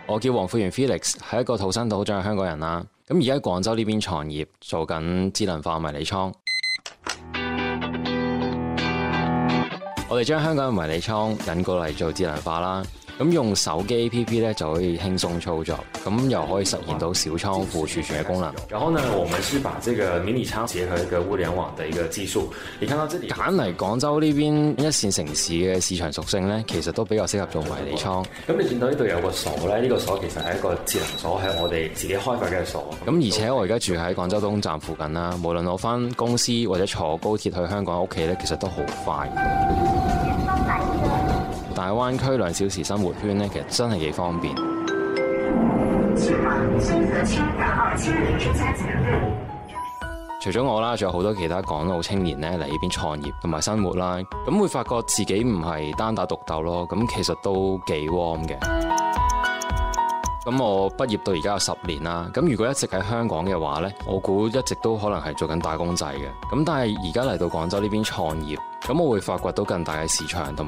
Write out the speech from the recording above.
我叫黃富源 Felix， 係一個土生土長嘅香港人啦。咁而家喺廣州呢邊創業，做緊智能化迷你倉。我哋將香港嘅迷你倉引過嚟做智能化啦。咁用手機 APP 咧就可以輕鬆操作，咁又可以實現到小倉庫儲存嘅功能。 然後呢，我們是把這個迷你倉結合一個物聯網的一個技術。你看到這裡， 揀嚟廣州呢邊一線城市嘅市場屬性咧，其實都比較適合做迷你倉。 咁你見到呢度有個鎖咧，呢個鎖其實係一個智能鎖，係我哋自己開發嘅鎖。 咁而且我而家住喺廣州東站附近啦，無論我返公司或者坐高鐵去香港屋企咧，其實都好快。大灣區2小時生活圈咧，其實真係幾方便。除咗我啦，仲有好多其他港澳青年咧嚟呢邊創業同埋生活啦，咁會發覺自己唔係單打獨鬥咯，咁其實都幾 warm 嘅。咁我畢業到而家有10年啦，咁如果一直喺香港嘅話呢，我估一直都可能係做緊打工仔嘅。咁但係而家嚟到廣州呢邊創業，咁我會發掘到更大嘅市場同